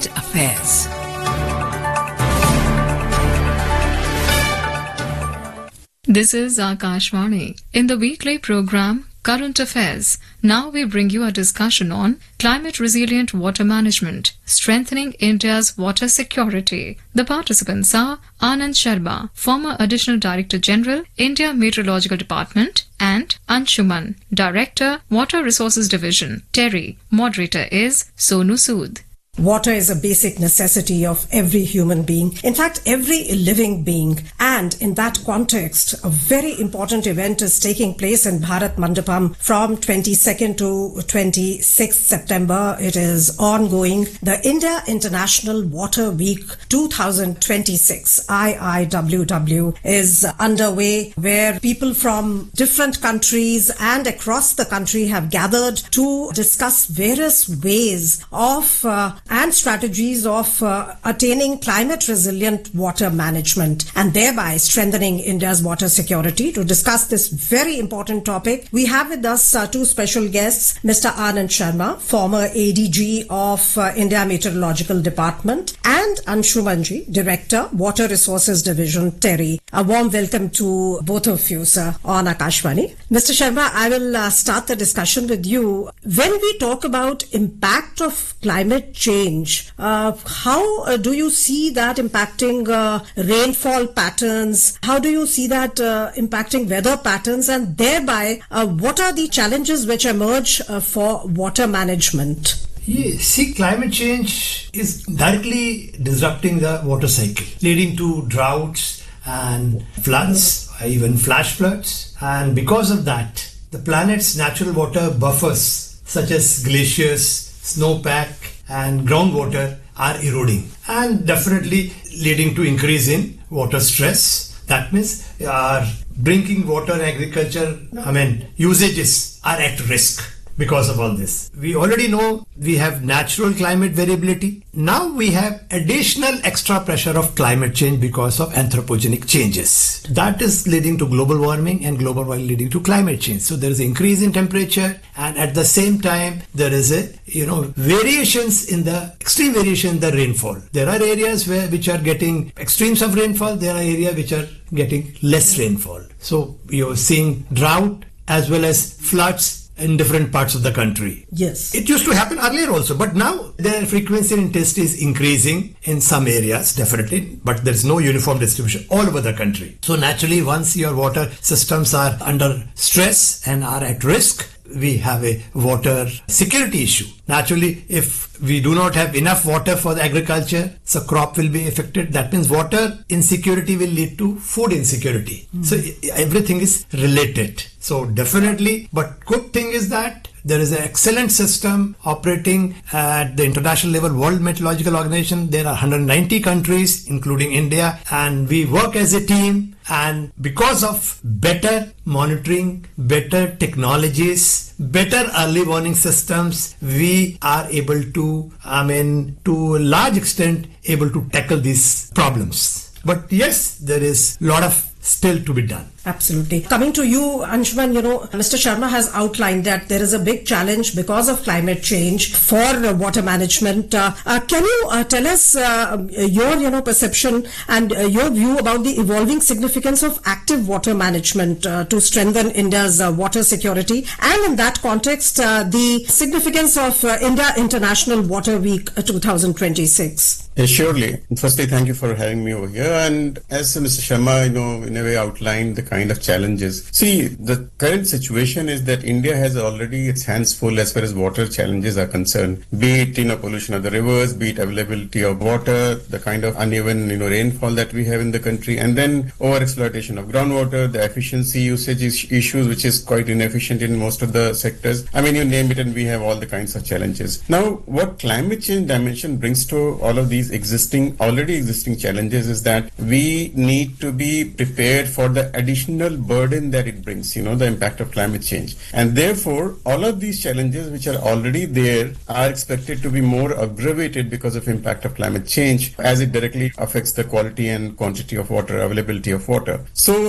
Current Affairs. This is Akashvani. In the weekly program Current Affairs, now we bring you a discussion on climate-resilient water management, strengthening India's water security. The participants are Anand Sharma, former Additional Director General, India Meteorological Department, and Anshuman, Director, Water Resources Division, TERI. Moderator is Sonu Sood. Water is a basic necessity of every human being, in fact every living being, and in that context a very important event is taking place in Bharat Mandapam from 22nd to 26th September. It is ongoing. The India International Water Week 2026 IIWW is underway, where people from different countries and across the country have gathered to discuss various ways of and strategies of attaining climate resilient water management and thereby strengthening India's water security. To discuss this very important topic, we have with us two special guests, Mr. Anand Sharma, former ADG of India Meteorological Department, and Anshumanji, Director, Water Resources Division, TERI. A warm welcome to both of you, sir, on Akashvani. Mr. Sharma, I will start the discussion with you. When we talk about impact of climate change, how do you see that impacting rainfall patterns? How do you see that impacting weather patterns? And thereby, what are the challenges which emerge for water management? See, climate change is directly disrupting the water cycle, leading to droughts and floods, even flash floods. And because of that, the planet's natural water buffers, such as glaciers, snowpack, and groundwater, are eroding and definitely leading to increase in water stress. That means our drinking water and agriculture, usages are at risk because of all this. We already know we have natural climate variability. Now we have additional extra pressure of climate change because of anthropogenic changes. That is leading to global warming, and global warming leading to climate change. So there is an increase in temperature, and at the same time there is a variations in the extreme variation in the rainfall. There are areas which are getting extremes of rainfall. There are areas which are getting less rainfall. So you're seeing drought as well as floods in different parts of the country. Yes. It used to happen earlier also, but now the frequency and intensity is increasing in some areas, definitely, but there's no uniform distribution all over the country. So naturally, once your water systems are under stress and are at risk, we have a water security issue. Naturally, if we do not have enough water for the agriculture, so crop will be affected. That means water insecurity will lead to food insecurity. So everything is related. So definitely, but good thing is that there is an excellent system operating at the international level, World Meteorological Organization. There are 190 countries, including India, and we work as a team. And because of better monitoring, better technologies, better early warning systems, we are able to, to a large extent, able to tackle these problems. But yes, there is a lot of still to be done. Absolutely. Coming to you, Anshuman, Mr. Sharma has outlined that there is a big challenge because of climate change for water management. Can you tell us your perception and your view about the evolving significance of active water management to strengthen India's water security, and in that context, the significance of India International Water Week 2026? Surely. Firstly, thank you for having me over here. And as Mr. Sharma, in a way outlined the kind of challenges. See, the current situation is that India has already its hands full as far as water challenges are concerned. Be it, pollution of the rivers, be it availability of water, the kind of uneven, rainfall that we have in the country, and then over-exploitation of groundwater, the efficiency usage issues, which is quite inefficient in most of the sectors. You name it, and we have all the kinds of challenges. Now, what climate change dimension brings to all of these already existing challenges is that we need to be prepared for the additional burden that it brings, the impact of climate change. And therefore, all of these challenges which are already there are expected to be more aggravated because of impact of climate change, as it directly affects the quality and quantity of water, availability of water. So